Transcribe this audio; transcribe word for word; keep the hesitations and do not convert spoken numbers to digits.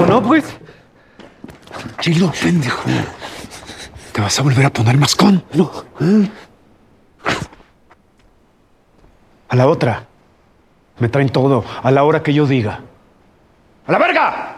¿no, pues? Tranquilo, pendejo. Te vas a volver a poner mascón. No. ¿Eh? A la otra. Me traen todo a la hora que yo diga. ¡A la verga!